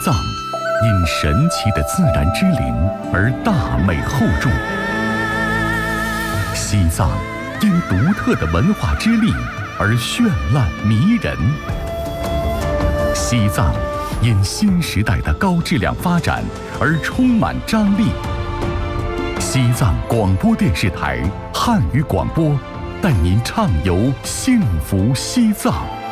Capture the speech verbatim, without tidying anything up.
藏因神奇的自然之灵而大美厚重，西藏因独特的文化之力而绚烂迷人，西藏因新时代的高质量发展而充满张力。西藏广播电视台汉语广播，带您畅游幸福西藏。